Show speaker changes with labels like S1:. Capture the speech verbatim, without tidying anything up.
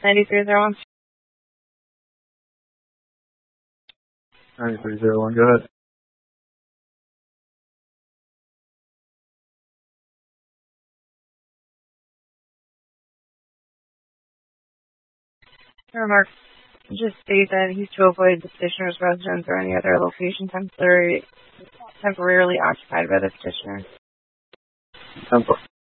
S1: ninety-three zero one.
S2: ninety-three zero one, go ahead.
S1: Remarks just state that he's to avoid the petitioner's residence or any other location temporarily temporarily occupied by the petitioner.
S2: Temp-